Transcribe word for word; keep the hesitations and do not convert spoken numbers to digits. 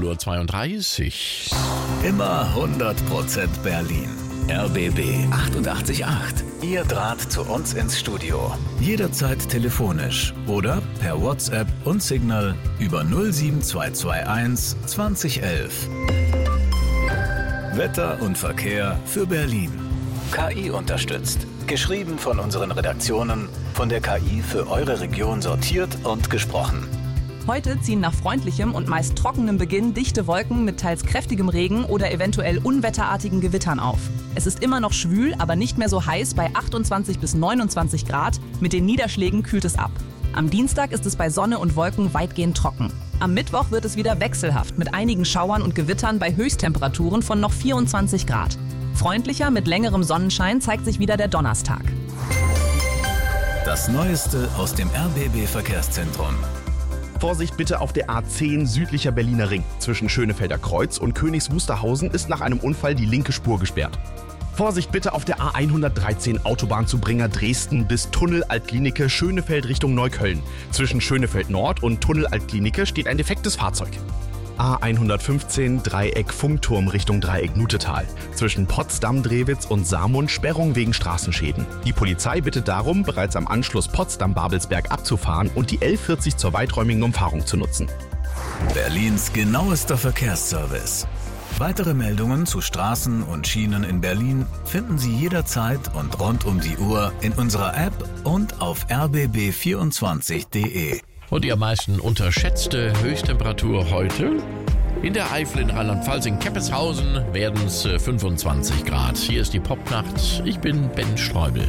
null Uhr zweiunddreißig. Immer hundert Prozent Berlin. R B B achtundachtzig Komma acht. Ihr Draht zu uns ins Studio. Jederzeit telefonisch oder per WhatsApp und Signal über null sieben zwei zwei eins zwanzig elf. Wetter und Verkehr für Berlin. K I unterstützt. Geschrieben von unseren Redaktionen, von der K I für eure Region sortiert und gesprochen. Heute ziehen nach freundlichem und meist trockenem Beginn dichte Wolken mit teils kräftigem Regen oder eventuell unwetterartigen Gewittern auf. Es ist immer noch schwül, aber nicht mehr so heiß bei achtundzwanzig bis neunundzwanzig Grad. Mit den Niederschlägen kühlt es ab. Am Dienstag ist es bei Sonne und Wolken weitgehend trocken. Am Mittwoch wird es wieder wechselhaft mit einigen Schauern und Gewittern bei Höchsttemperaturen von noch vierundzwanzig Grad. Freundlicher mit längerem Sonnenschein zeigt sich wieder der Donnerstag. Das Neueste aus dem R B B Verkehrszentrum. Vorsicht bitte auf der A zehn südlicher Berliner Ring. Zwischen Schönefelder Kreuz und Königs Wusterhausen ist nach einem Unfall die linke Spur gesperrt. Vorsicht bitte auf der A hundertdreizehn Autobahnzubringer Dresden bis Tunnel Altklinike Schönefeld Richtung Neukölln. Zwischen Schönefeld Nord und Tunnel Altklinike steht ein defektes Fahrzeug. A hundertfünfzehn Dreieck Funkturm Richtung Dreieck Nutetal. Zwischen Potsdam-Drewitz und Saarmund Sperrung wegen Straßenschäden. Die Polizei bittet darum, bereits am Anschluss Potsdam-Babelsberg abzufahren und die L vierzig zur weiträumigen Umfahrung zu nutzen. Berlins genauester Verkehrsservice. Weitere Meldungen zu Straßen und Schienen in Berlin finden Sie jederzeit und rund um die Uhr in unserer App und auf r b b vierundzwanzig punkt d e. Und die am meisten unterschätzte Höchsttemperatur heute? In der Eifel in Rheinland-Pfalz, in Keppeshausen werden es fünfundzwanzig Grad. Hier ist die Popnacht. Ich bin Ben Streubel.